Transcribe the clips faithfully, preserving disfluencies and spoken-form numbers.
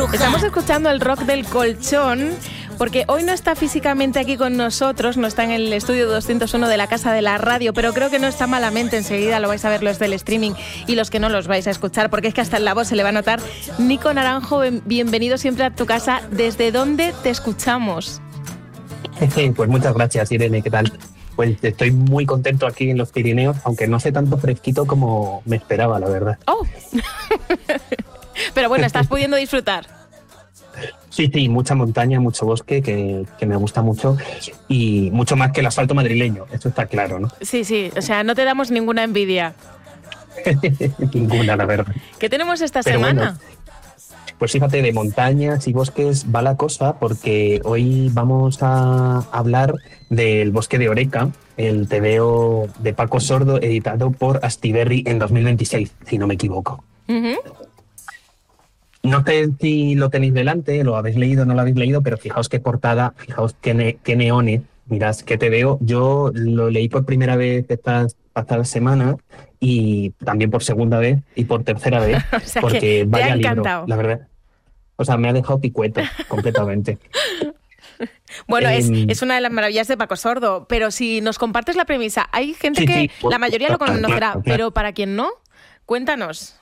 Estamos escuchando el rock del colchón, porque hoy no está físicamente aquí con nosotros, no está en el estudio doscientos uno de la Casa de la Radio, pero creo que no está malamente, enseguida lo vais a ver los del streaming y los que no los vais a escuchar, porque es que hasta en la voz se le va a notar. Nico Naranjo, bienvenido siempre a tu casa. ¿Desde dónde te escuchamos? Pues muchas gracias, Irene, ¿qué tal? Pues estoy muy contento aquí en los Pirineos, aunque no hace tanto fresquito como me esperaba, la verdad. ¡Oh! Pero bueno, estás pudiendo disfrutar. Sí, sí, mucha montaña, mucho bosque, que, que me gusta mucho, y mucho más que el asfalto madrileño, eso está claro, ¿no? Sí, sí, o sea, no te damos ninguna envidia. Ninguna, la verdad. ¿Qué tenemos esta Pero semana? Bueno, pues fíjate, de montañas y bosques va la cosa, porque hoy vamos a hablar del Bosque de Oreca, el tebeo de Paco Sordo, editado por Astiberri en dos mil veintiséis, si no me equivoco. Uh-huh. No sé si lo tenéis delante, lo habéis leído o no lo habéis leído, pero fijaos qué portada, fijaos qué, ne- qué neones, mirad qué tebeo. Yo lo leí por primera vez estas pasadas semanas y también por segunda vez y por tercera vez, O sea, porque que te vaya ha libro, encantado. la verdad. O sea, me ha dejado picueto completamente. Bueno, Eh, es, es una de las maravillas de Paco Sordo, pero si nos compartes la premisa, hay gente Sí, que sí, la mayoría lo claro, conocerá, claro, claro. pero para quien no, cuéntanos.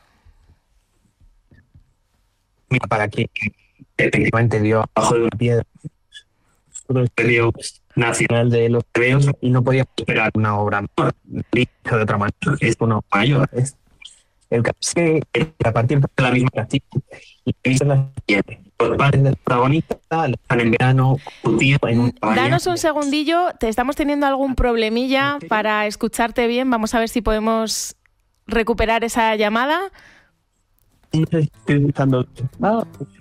Mira, para que efectivamente dio abajo de una piedra todo el periodo nacional de los tebeos y no podía esperar una obra más, dicho de otra manera, es una mayor. Es el caso es que eh, a partir de la misma práctica, la premisa es la siguiente. Los padres del protagonista están en verano, un tío en un cabaña. Danos un segundillo, te estamos teniendo algún problemilla para escucharte bien, vamos a ver si podemos recuperar esa llamada. Estoy escuchando. Ah,